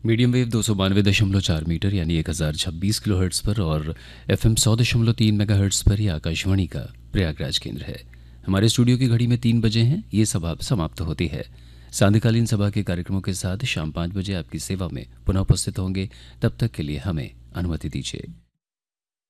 Medium wave 292.4 metre यानी 1026 kilohertz पर और एफएम 100.3 मेगाहर्ट्ज़ पर ही आकाशवाणी का प्रयागराज केंद्र है। हमारे स्टूडियो की घड़ी में 3 बजे हैं। ये सभा समाप्त होती है। सांध्यकालीन सभा के कार्यक्रमों के साथ शाम 5 बजे आपकी सेवा में पुनः उपस्थित होंगे। तब तक के लिए हमें अनुमति दीजिए।